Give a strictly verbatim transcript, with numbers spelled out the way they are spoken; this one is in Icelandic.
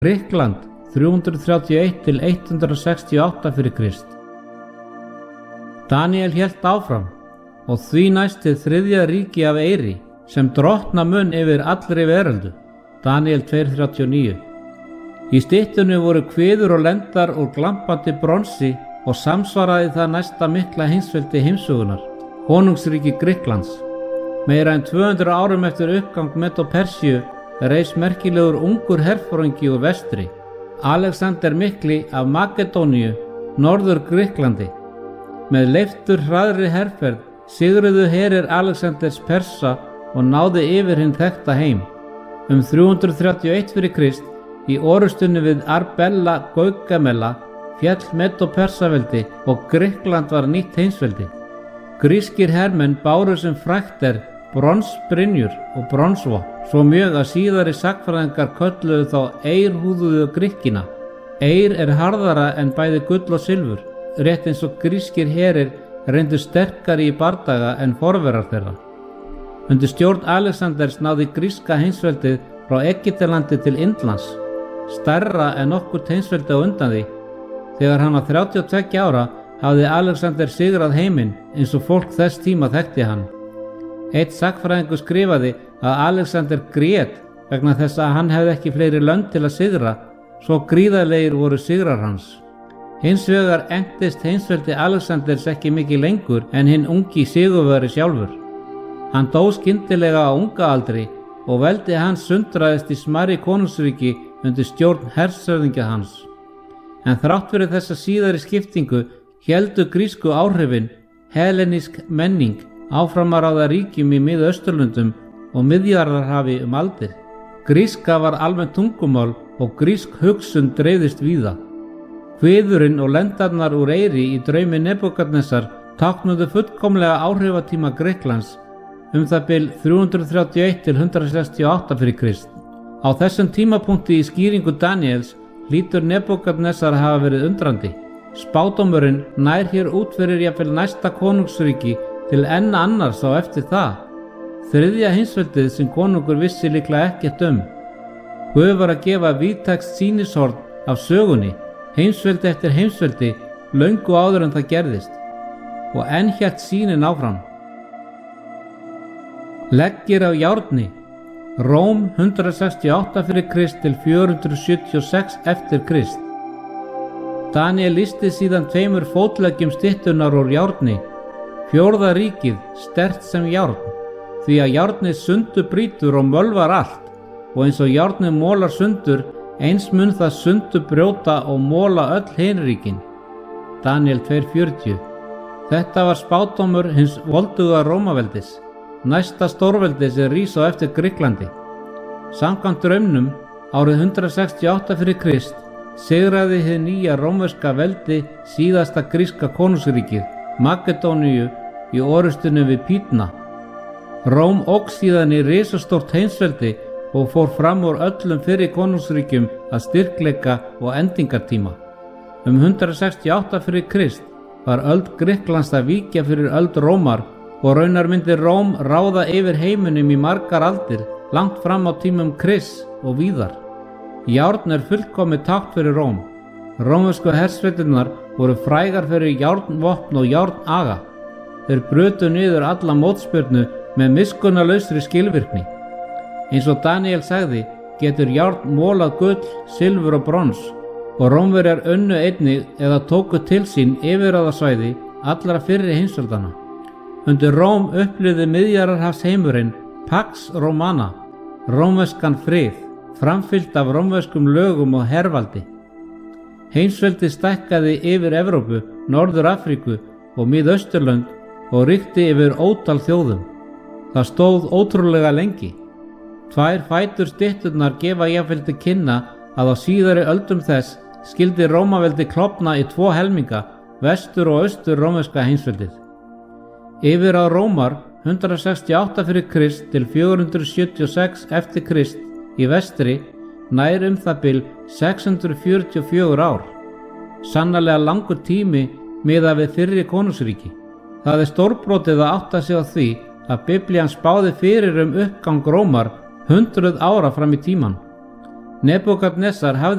Grikkland þrjú hundruð þrjátíu og eitt til hundrað sextíu og átta fyrir Krist. Daníel hélt áfram, og því næst til þriðja ríki af Eyri, sem drottna mun yfir allri veröldu. Daníel tvö þrjátíu og níu. Í styttunni voru kviður og lendar úr glampandi bronsi og samsvaraði það næsta mikla heimsveldi heimsögunar, konungsríki Grikklands. Meira en tvö hundruð árum eftir uppgang Medo-Persíu reis merkilegur ungur herforingi úr vestri, Alexander mikli af Makedóníu, norður Grikklandi. Með leiftur hraðri herferð sigruðu herir Alexanders Persa og náði yfir hinn þekkta heim. Um þrjú hundruð þrjátíu og eitt fyrir Krist, í orustunni við Arbela Gaugamela, féll Medo-Persaveldi og Grikkland var nýtt heimsveldi. Grískir hermenn báru sem frægt er bronsbrynjur og bronsvopn, svo mjög að síðari sagnfræðingar kölluðu þá eirhúðuðu Grikkina. Eir er harðara en bæði gull og silfur, rétt eins og grískir herir reyndu sterkari í bardaga en forverar þeirra. Undir stjórn Alexanders náði gríska heimsveldið frá Egyptalandi til Indlands, stærra en nokkurt heimsveldi á undan því. Þegar hann var þrjátíu og tveggja ára hafði Alexander sigrað heiminn eins og fólk þess tíma þekkti hann. Eitt sagnfræðingur skrifaði að Alexander grét vegna þess að hann hefði ekki fleiri lönd til að sigra, svo gríðarlegir voru sigrar hans. Hins vegar entist heimsveldi Alexanders ekki mikið lengur en hinn ungi sigurvegari sjálfur. Hann dó skyndilega á unga aldri og veldi hans sundraðist í smærri konungsríki undir stjórn hershöfðingja hans. En þrátt fyrir þessa síðari skiptingu héldu grísku áhrifin, hellenísk menning, áfram að ráða ríkjum í Mið-Austurlöndum og Miðjarðarhafi um aldir. Gríska var almennt tungumál og grísk hugsun dreifðist víða. Kviðurinn og lendarnar úr Eyri í draumi Nebúkadnesar táknuðu fullkomlega áhrifatíma Grikklands, um það bil þrjú hundruð þrjátíu og eitt til hundrað sextíu og átta fyrir Krist. Á þessum tímapunkti í skýringu Daníels hlýtur Nebúkadnesar hafa verið undrandi. Spádómurinn nær hér út fyrir jafnvel næsta konungsríki til enn annars á eftir það, þriðja heimsveldið sem konungur vissi líklega ekkert um. Guð var að gefa víðtækt sýnishorn af sögunni, heimsveldi eftir heimsveldi, löngu áður en það gerðist, og enn hélt sýnin áfram. Leggir af járni, Róm hundrað sextíu og átta fyrir Krist til fjögur hundruð sjötíu og sex eftir Krist. Daníel lýsti síðan tveimur fótleggjum styttunnar úr járni, fjórða ríkið sterkt sem járn, því að járnið sundur brýtur og mölvar allt, og eins og járnið mólar sundur, eins mun það sundur brjóta og móla öll hin ríkin. Daníel tvö fjörutíu. Þetta var spádómur hins volduga Rómaveldis, næsta stórveldi sem rís á eftir Grikklandi. Samkvæmt draumnum árið hundrað sextíu og átta fyrir Krist sigraði hið nýja rómverska veldi síðasta gríska konungsríkið, Makedóníu, í orustunni við Pýtna. Róm óx síðan í risastórt heimsveldi og fór fram úr öllum fyrri konungsríkjum að styrkleika og endingartíma. Um hundrað sextíu og átta fyrir Krist var öld Grikklands að víkja fyrir öld Rómar og raunar myndi Róm ráða yfir heiminum í margar aldir, langt fram á tímum Krists og víðar. Járn er fullkomið tákn fyrir Róm. Rómversku hersveitirnar voru frægar fyrir járnvopn og járnaga. Þeir brutu niður alla mótspyrnu með miskunnarlausri skilvirkni. Eins og Daníel sagði, getur járn mólað gull, silfur og brons, og Rómverjar unnu einnig eða tóku til sín yfirráðasvæði allra fyrri heimsveldana. Undir Róm upplifði Miðjarðarhafsheimurinn Pax Romana, rómverskan frið, framfyllt af rómverskum lögum og hervaldi. Heimsveldi stækkaði yfir Evrópu, Norður-Afríku og Mið-Austurlönd og ríkti yfir ótal þjóðum. Það stóð ótrúlega lengi. Tvær fætur stytturnar gefa jafnvel til kynna að á síðari öldum þess skildi Rómaveldi klofna í tvo helminga, vestur og austur rómverska heimsveldið. Yfir á Rómar hundrað sextíu og átta fyrir Krist til fjögur hundruð sjötíu og sex eftir Krist í vestri nær um það bil sex hundruð fjörutíu og fjögur ár. Sannarlega langur tími miðað við fyrri konungsríki. Það er stórbrotið að átta sig á því að Biblían spáði fyrir um uppgang Rómar hundruð ára fram í tíman. Nebúkadnesar hafði